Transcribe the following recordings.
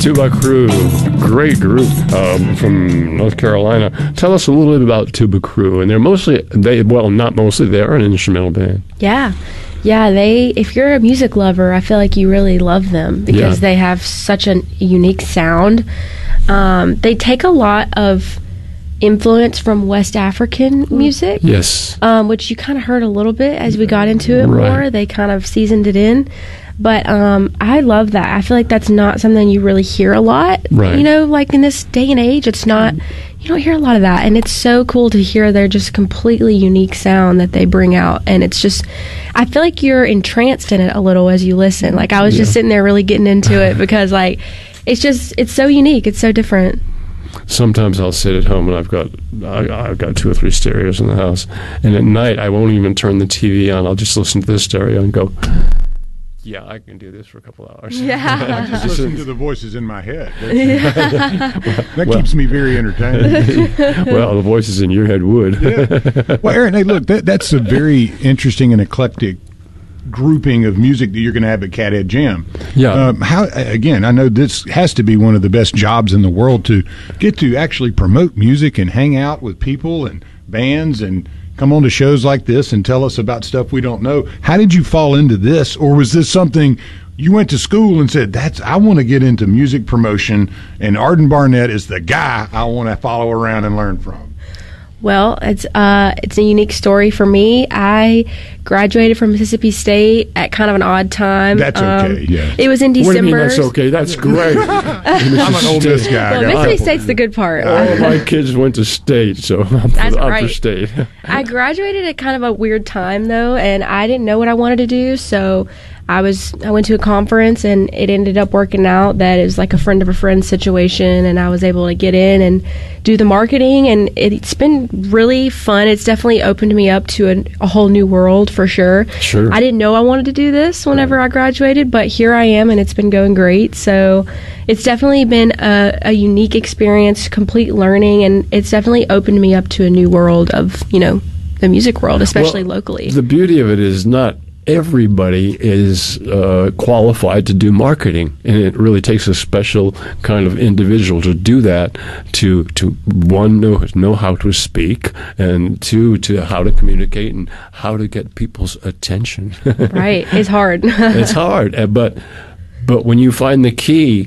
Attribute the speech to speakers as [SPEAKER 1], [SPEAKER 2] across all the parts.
[SPEAKER 1] Tuba Crew, great group from North Carolina. Tell us a little bit about Tuba Crew. And they're not mostly, they are an instrumental band.
[SPEAKER 2] Yeah, if you're a music lover, I feel like you really love them because they have such a unique sound. They take a lot of influence from West African music.
[SPEAKER 1] Yes.
[SPEAKER 2] Which you kind of heard a little bit as we got into it more. They kind of seasoned it in. But I love that. I feel like that's not something you really hear a lot.
[SPEAKER 1] Right.
[SPEAKER 2] You know, like in this day and age, it's not, you don't hear a lot of that. And it's so cool to hear their just completely unique sound that they bring out. And it's just, I feel like you're entranced in it a little as you listen. Like I was just sitting there really getting into it because like, it's so unique. It's so different.
[SPEAKER 1] Sometimes I'll sit at home and I've got 2 or 3 stereos in the house. And at night, I won't even turn the TV on. I'll just listen to this stereo and go, yeah, I can do this for a couple hours.
[SPEAKER 2] Yeah.
[SPEAKER 3] I just listen to the voices in my head. That keeps me very entertained.
[SPEAKER 1] Well, the voices in your head would.
[SPEAKER 3] Yeah. Well, Aaron, hey, look, that's a very interesting and eclectic grouping of music that you're going to have at Cathead Jam.
[SPEAKER 1] Yeah.
[SPEAKER 3] Again, I know this has to be one of the best jobs in the world to get to actually promote music and hang out with people and bands and come on to shows like this and tell us about stuff we don't know. How did you fall into this, or was this something you went to school and said, I want to get into music promotion, and Arden Barnett is the guy I want to follow around and learn from?
[SPEAKER 2] Well, it's a unique story for me. I graduated from Mississippi State at kind of an odd time.
[SPEAKER 3] That's okay, yeah.
[SPEAKER 2] It was in December.
[SPEAKER 1] What do you mean that's okay? That's great.
[SPEAKER 3] I'm an Ole Miss guy.
[SPEAKER 2] Well, Mississippi State's the good part.
[SPEAKER 1] All of my kids went to State, so I'm for State.
[SPEAKER 2] I graduated at kind of a weird time, though, and I didn't know what I wanted to do, so I went to a conference, and it ended up working out that it was like a friend of a friend situation, and I was able to get in and do the marketing, and it's been really fun. It's definitely opened me up to a whole new world for sure.
[SPEAKER 1] Sure.
[SPEAKER 2] I didn't know I wanted to do this whenever I graduated, but here I am, and it's been going great. So it's definitely been a unique experience, complete learning, and it's definitely opened me up to a new world of, the music world, especially locally.
[SPEAKER 1] The beauty of it is not everybody is qualified to do marketing, and it really takes a special kind of individual to do that, to one, know how to speak, and two, to how to communicate and how to get people's attention.
[SPEAKER 2] Right. It's hard.
[SPEAKER 1] It's hard, but when you find the key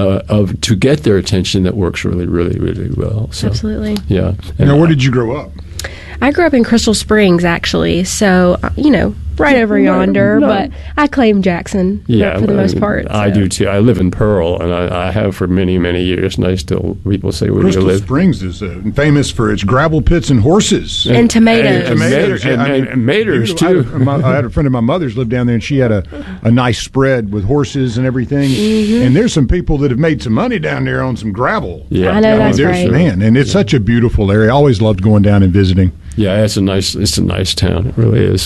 [SPEAKER 1] to get their attention, that works really, really, really well. So,
[SPEAKER 2] absolutely.
[SPEAKER 1] Yeah.
[SPEAKER 3] Now, where did you grow up?
[SPEAKER 2] I grew up in Crystal Springs, actually, so, right over yonder, but I claim Jackson for the most part.
[SPEAKER 1] I do, too. I live in Pearl, and I have for many, many years, and I still, people say, where do you live?
[SPEAKER 3] Crystal Springs is famous for its gravel pits and horses.
[SPEAKER 2] And tomatoes.
[SPEAKER 1] And maters, too.
[SPEAKER 3] I had a friend of my mother's lived down there, and she had a nice spread with horses and everything. Mm-hmm. And there's some people that have made some money down there on some gravel.
[SPEAKER 1] Yeah.
[SPEAKER 2] I know that's right.
[SPEAKER 3] Man, and it's such a beautiful area. I always loved going down and visiting.
[SPEAKER 1] Yeah, it's a nice town. It really is.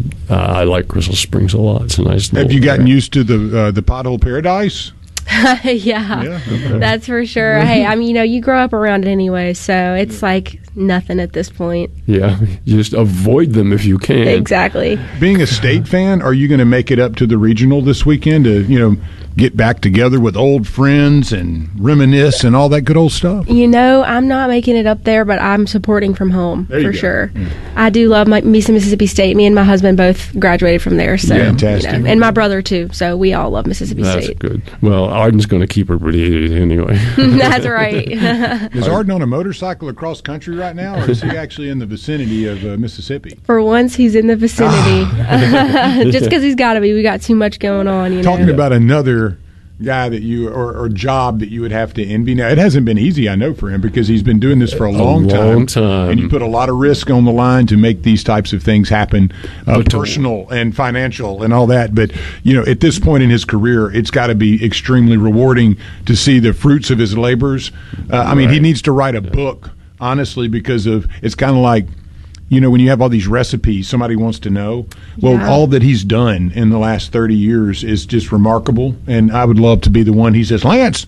[SPEAKER 1] I like Crystal Springs a lot. It's a nice.
[SPEAKER 3] Have you gotten used to the pothole paradise?
[SPEAKER 2] Yeah, okay. That's for sure. Hey, I mean, you grow up around it anyway, so it's like nothing at this point.
[SPEAKER 1] Yeah, you just avoid them if you can.
[SPEAKER 2] Exactly.
[SPEAKER 3] Being a State fan, are you going to make it up to the regional this weekend to, get back together with old friends and reminisce and all that good old stuff?
[SPEAKER 2] I'm not making it up there, but I'm supporting from home for sure. Yeah. I do love me some Mississippi State. Me and my husband both graduated from there, so
[SPEAKER 3] fantastic.
[SPEAKER 2] And my brother too. So we all love Mississippi State.
[SPEAKER 1] That's good. Well, Arden's going to keep her pretty anyway.
[SPEAKER 2] That's right.
[SPEAKER 3] Is Arden on a motorcycle across country right now, or is he actually in the vicinity of Mississippi?
[SPEAKER 2] For once, he's in the vicinity. Just because he's got to be. We got too much going on.
[SPEAKER 3] Talking about another guy that you or job that you would have to envy. Now, it hasn't been easy, I know, for him, because he's been doing this for a long time, and you put a lot of risk on the line to make these types of things happen, personal and financial and all that. But at this point in his career, it's got to be extremely rewarding to see the fruits of his labors. I mean, he needs to write a book, honestly, because it's kind of like, when you have all these recipes, somebody wants to know. Well, all that he's done in the last 30 years is just remarkable. And I would love to be the one he says, Lance,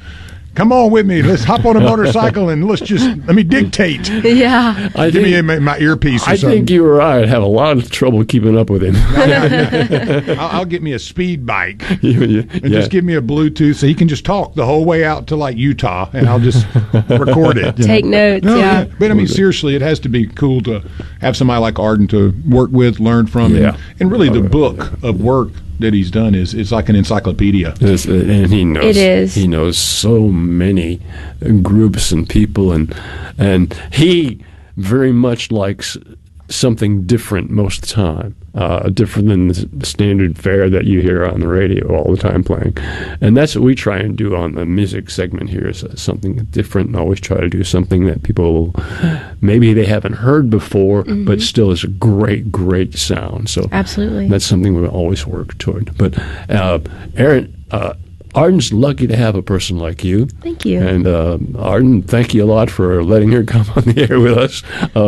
[SPEAKER 3] come on with me. Let's hop on a motorcycle and let me dictate.
[SPEAKER 2] Yeah.
[SPEAKER 3] Give me my earpiece or something.
[SPEAKER 1] I think you or I would have a lot of trouble keeping up with him.
[SPEAKER 3] I'll get me a speed bike and just give me a Bluetooth so he can just talk the whole way out to like Utah, and I'll just record it.
[SPEAKER 2] Take notes, yeah.
[SPEAKER 3] But I mean, seriously, it has to be cool to have somebody like Arden to work with, learn from, and really the book of work that he's done is like an encyclopedia.
[SPEAKER 1] And he knows
[SPEAKER 2] it is.
[SPEAKER 1] He knows so many groups and people, and he very much likes something different most of the time, different than the standard fare that you hear on the radio all the time playing. And that's what we try and do on the music segment here, is something different, and always try to do something that people maybe they haven't heard before, but still is a great, great sound. So
[SPEAKER 2] absolutely,
[SPEAKER 1] that's something we always work toward. But Erin, Arden's lucky to have a person like you.
[SPEAKER 2] Thank you.
[SPEAKER 1] And Arden, thank you a lot for letting her come on the air with us.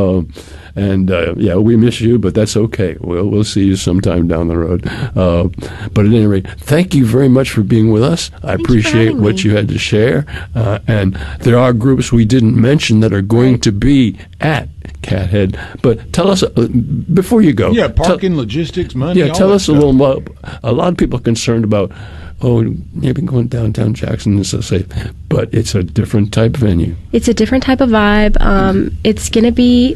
[SPEAKER 1] We miss you, but that's okay. We'll see you sometime down the road. But at any rate, thank you very much for being with us. I appreciate what you had to share. And there are groups we didn't mention that are going to be at Cathead. But tell us, before you go.
[SPEAKER 3] Yeah, parking, logistics, money.
[SPEAKER 1] Yeah, tell us a little about, a lot of people are concerned about, maybe going downtown Jackson is so safe, but it's a different type venue.
[SPEAKER 2] It's a different type of vibe. It's going to be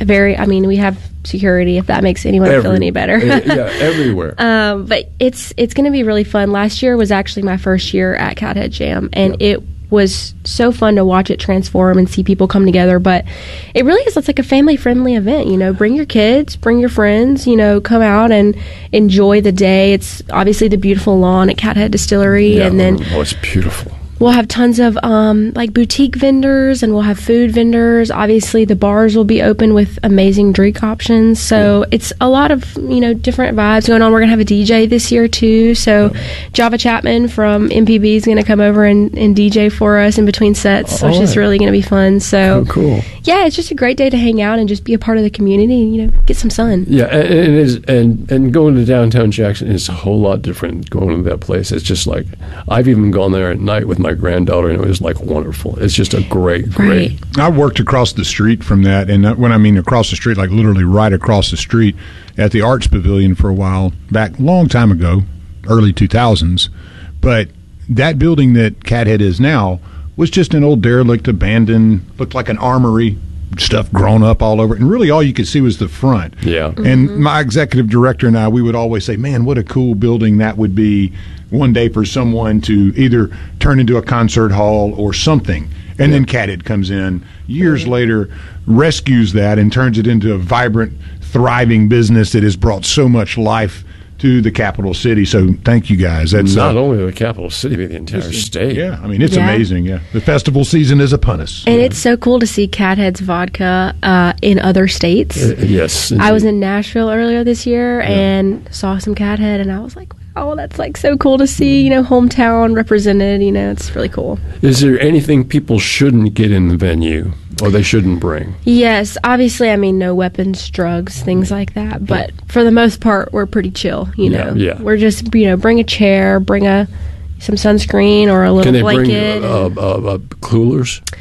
[SPEAKER 2] we have security, if that makes anyone feel any better.
[SPEAKER 1] Everywhere.
[SPEAKER 2] But it's going to be really fun. Last year was actually my first year at Cathead Jam, and it was so fun to watch it transform and see people come together. But it really is, it's like a family-friendly event. Bring your kids, bring your friends, come out and enjoy the day. It's obviously the beautiful lawn at Cathead Distillery. And then
[SPEAKER 1] it's beautiful.
[SPEAKER 2] We'll have tons of boutique vendors, and we'll have food vendors. Obviously, the bars will be open with amazing drink options. So it's a lot of different vibes going on. We're gonna have a DJ this year too. So Java Chapman from MPB is gonna come over and DJ for us in between sets, which is really gonna be fun. So
[SPEAKER 1] cool.
[SPEAKER 2] Yeah, it's just a great day to hang out and just be a part of the community and get some sun.
[SPEAKER 1] Yeah, and it is, and going to downtown Jackson is a whole lot different. Going to that place, it's just like, I've even gone there at night with my granddaughter, and it was like wonderful. It's just a great.
[SPEAKER 3] I worked across the street from that, and when I mean across the street, like literally right across the street at the Arts Pavilion for a while back, long time ago, early 2000s. But that building that Cathead is now was just an old derelict, abandoned, looked like an armory, stuff grown up all over it, and really all you could see was the front.
[SPEAKER 1] Yeah.
[SPEAKER 3] And my executive director and I, we would always say, man, what a cool building that would be one day for someone to either turn into a concert hall or something. And then Cathead comes in years later, rescues that, and turns it into a vibrant, thriving business that has brought so much life to the capital city. So thank you guys. That's
[SPEAKER 1] not only the capital city, but the entire state.
[SPEAKER 3] Yeah, I mean, it's amazing. Yeah, the festival season is upon us.
[SPEAKER 2] And it's so cool to see Cathead's vodka in other states.
[SPEAKER 1] Yes.
[SPEAKER 2] I was in Nashville earlier this year and saw some Cathead, and I was like, wow, that's like so cool to see, hometown represented. It's really cool.
[SPEAKER 1] Is there anything people shouldn't get in the venue or they shouldn't bring?
[SPEAKER 2] Yes, obviously, no weapons, drugs, things like that. But for the most part, we're pretty chill,
[SPEAKER 1] Yeah.
[SPEAKER 2] We're just, bring a chair, bring some sunscreen or a little blanket.
[SPEAKER 1] Can they bring coolers?